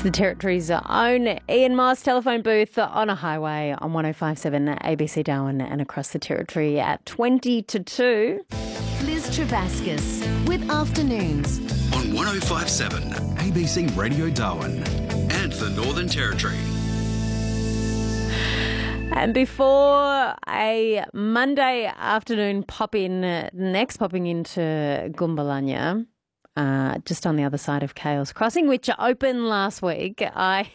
The Territory's own Ian Moss telephone booth on a highway on 105.7 ABC Darwin and across the Territory at 20 to 2. Liz Travascus with Afternoons on 105.7 ABC Radio Darwin and the Northern Territory. And before a Monday afternoon popping into Goombalanya, just on the other side of Cales Crossing, which opened last week, I've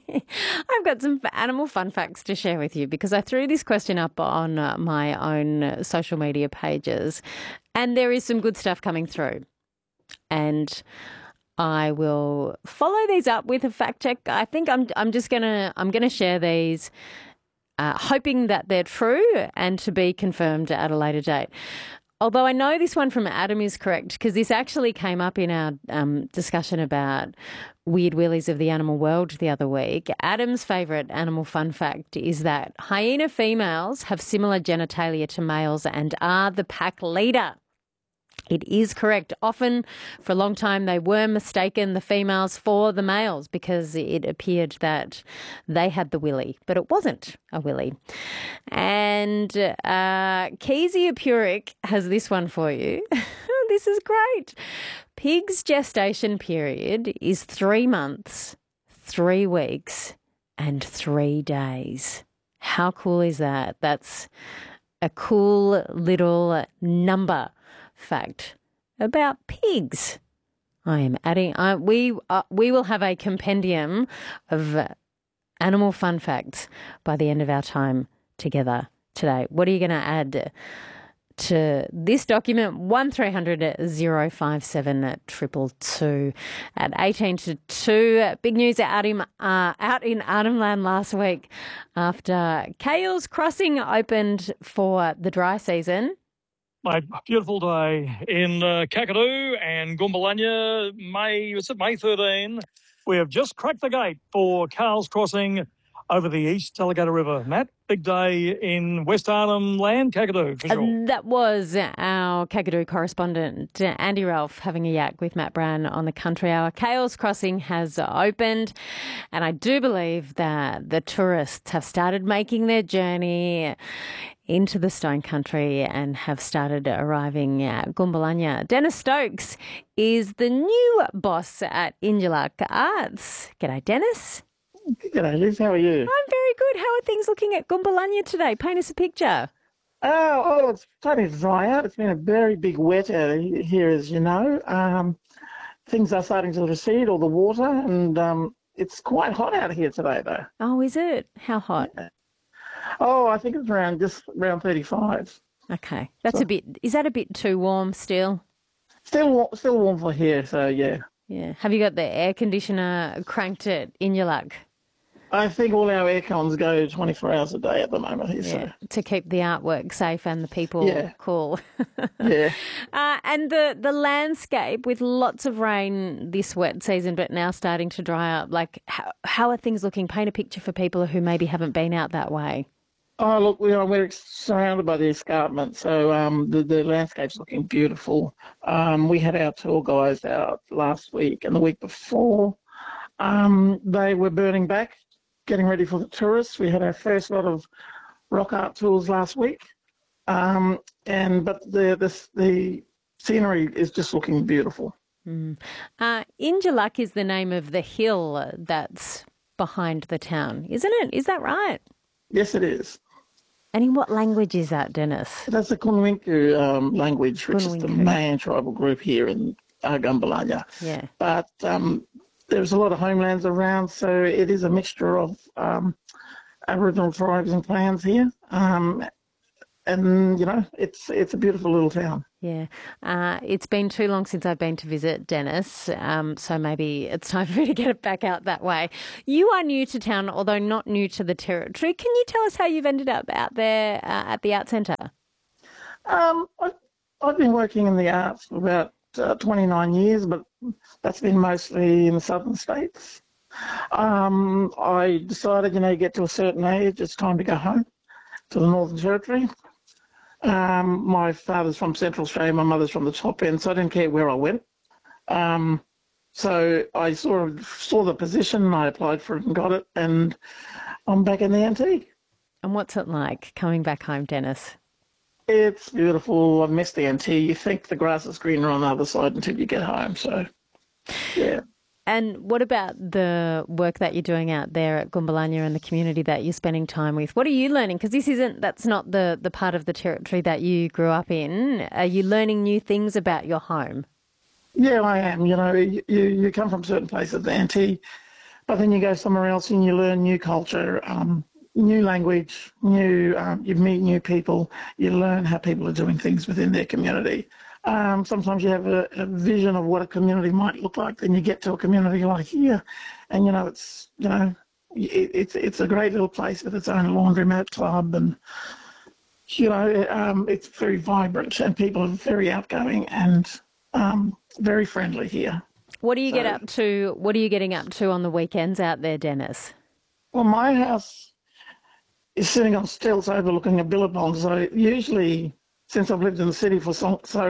got some animal fun facts to share with you because I threw this question up on my own social media pages, and there is some good stuff coming through. And I will follow these up with a fact check. I think I'm gonna share these, hoping that they're true and to be confirmed at a later date. Although I know this one from Adam is correct because this actually came up in our discussion about weird willies of the animal world the other week. Adam's favourite animal fun fact is that hyena females have similar genitalia to males and are the pack leader. It is correct. Often, for a long time, they were mistaken, the females, for the males because it appeared that they had the willy, but it wasn't a willy. And Kezia Puric has this one for you. This is great. Pig's gestation period is 3 months, 3 weeks, and 3 days. How cool is that? That's a cool little number fact about pigs. I am adding. We will have a compendium of animal fun facts by the end of our time together today. What are you going to add to this document? 1300 057 222 at 18 to 2. Big news out in Arnhem last week after Cales Crossing opened for the dry season. A beautiful day in Kakadu and Goombalanya, May 13. We have just cracked the gate for Cales Crossing over the East Alligator River. Matt, big day in West Arnhem Land, Kakadu, for sure. That was our Kakadu correspondent, Andy Ralph, having a yak with Matt Brown on the Country Hour. Cales Crossing has opened, and I do believe that the tourists have started making their journey into the Stone Country and have started arriving at Goombalanya. Dennis Stokes is the new boss at Injaluk Arts. G'day, Dennis. G'day, Liz. How are you? I'm very good. How are things looking at Goombalanya today? Paint us a picture. Oh, it's starting to dry out. It's been a very big wet here, as you know. Things are starting to recede, all the water, and it's quite hot out here today, though. Oh, is it? How hot? Yeah. Oh, I think it's around 35. Okay. Is that a bit too warm still? Still warm for here, so yeah. Yeah. Have you got the air conditioner cranked at Injaluk? I think all our air cons go 24 hours a day at the moment here. Yeah, so. to keep the artwork safe and the people cool. Yeah. And the landscape with lots of rain this wet season, but now starting to dry up. Like, how are things looking? Paint a picture for people who maybe haven't been out that way. Oh, look, we're surrounded by the escarpment, so the landscape's looking beautiful. We had our tour guys out last week and the week before. They were burning back, getting ready for the tourists. We had our first lot of rock art tours last week, but the scenery is just looking beautiful. Injaluk is the name of the hill that's behind the town, isn't it? Is that right? Yes, it is. And in what language is that, Dennis? That's the Kunwinku language, which is the main tribal group here in Goombalanya. Yeah. But there's a lot of homelands around, so it is a mixture of Aboriginal tribes and clans here. And, you know, it's a beautiful little town. Yeah. It's been too long since I've been to visit, Dennis, so maybe it's time for me to get it back out that way. You are new to town, although not new to the Territory. Can you tell us how you've ended up out there at the Art Centre? I've been working in the arts for about 29 years, but that's been mostly in the southern states. I decided, get to a certain age, it's time to go home to the Northern Territory. My father's from Central Australia, my mother's from the top end, so I didn't care where I went. So I sort of saw the position and I applied for it and got it, and I'm back in the NT. And what's it like coming back home, Dennis? It's beautiful. I've missed the NT. You think the grass is greener on the other side until you get home. So, yeah. And what about the work that you're doing out there at Gumbalanya and the community that you're spending time with? What are you learning? Because that's not the part of the territory that you grew up in. Are you learning new things about your home? Yeah, I am. You know, you come from certain places, the NT, but then you go somewhere else and you learn new culture, new language, you meet new people, you learn how people are doing things within their community. Sometimes you have a vision of what a community might look like. Then you get to a community like here, and it's a great little place with its own laundromat club, and it's very vibrant, and people are very outgoing and very friendly here. What do you get up to? What are you getting up to on the weekends out there, Dennis? Well, my house is sitting on stilts overlooking a billabong, so usually, since I've lived in the city for so